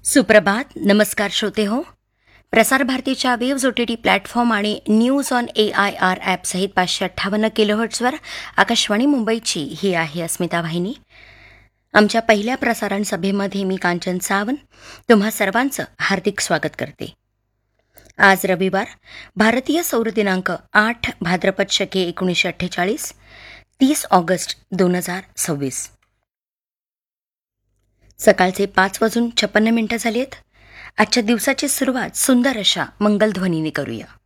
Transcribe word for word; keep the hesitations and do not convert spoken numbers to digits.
सुप्रभात. नमस्कार श्रोते हो. प्रसार भारतीच्या waves O T T platform आणि news on A I R ॲपसहित पाचशे अठ्ठावन्न किलोहर्ट्झवर आकाशवाणी मुंबईची ही आहे अस्मिता वाहिनी. आमच्या पहिल्या प्रसारण सभेमध्ये मी कांचन सावंत तुम्हा सर्वांचं हार्दिक स्वागत करते. आज रविवार, भारतीय सौर दिनांक आठ भाद्रपद शके एकोणीसशे अठ्ठेचाळीस, तीस ऑगस्ट दोन हजार सव्वीस. सकाळचे पाच वाजून छप्पन्न मिनिटं झाली आहेत. आजच्या दिवसाची सुरुवात सुंदर अशा मंगलध्वनीने करूया.